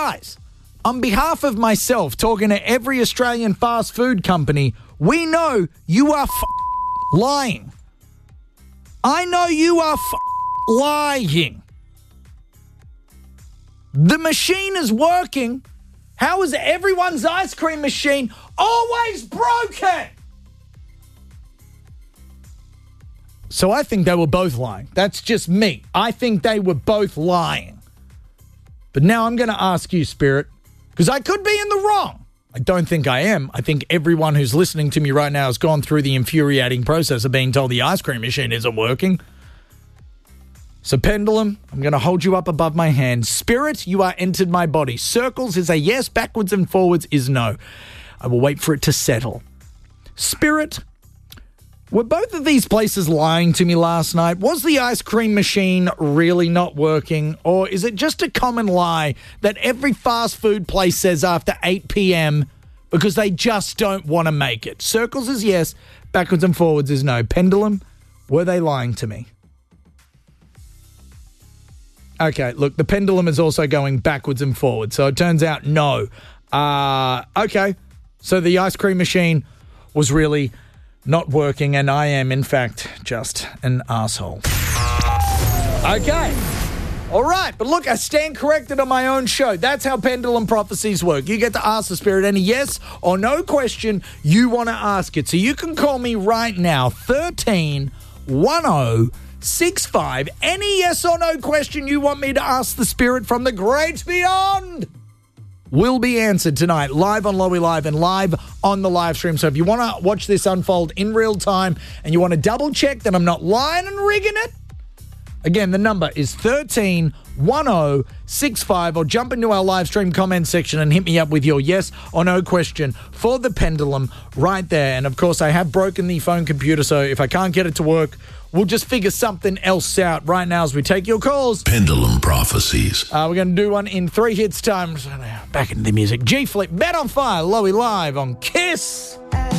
guys, on behalf of myself, talking to every Australian fast food company, we know you are lying. I know you are lying. The machine is working. How is everyone's ice cream machine always broken? So I think they were both lying. That's just me. I think they were both lying. But now I'm going to ask you, Spirit, because I could be in the wrong. I don't think I am. I think everyone who's listening to me right now has gone through the infuriating process of being told the ice cream machine isn't working. So, Pendulum, I'm going to hold you up above my hand. Spirit, you are entered my body. Circles is a yes, backwards and forwards is no. I will wait for it to settle. Spirit, were both of these places lying to me last night? Was the ice cream machine really not working? Or is it just a common lie that every fast food place says after 8 p.m. because they just don't want to make it? Circles is yes, backwards and forwards is no. Pendulum, were they lying to me? Okay, look, the pendulum is also going backwards and forwards, so it turns out no. Okay, so the ice cream machine was really not working, and I am, in fact, just an asshole. Okay, all right, but look, I stand corrected on my own show. That's how pendulum prophecies work. You get to ask the Spirit any yes or no question you want to ask it. So you can call me right now, 131065. Any yes or no question you want me to ask the Spirit from the great beyond will be answered tonight, live on Lowy Live and live on the live stream. So if you want to watch this unfold in real time and you want to double check that I'm not lying and rigging it, again, the number is 131065, or jump into our live stream comment section and hit me up with your yes or no question for the pendulum right there. And of course, I have broken the phone computer, so if I can't get it to work, we'll just figure something else out right now as we take your calls. Pendulum prophecies. We're going to do one in 3 hits time. So now, back into the music. G-Flip, Bet on Fire, Lowy Live on KISS.